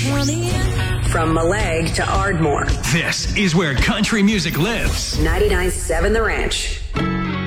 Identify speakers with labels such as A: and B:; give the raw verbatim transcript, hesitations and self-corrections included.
A: From Malag to Ardmore.
B: This is where country music lives.
A: ninety-nine point seven The Ranch.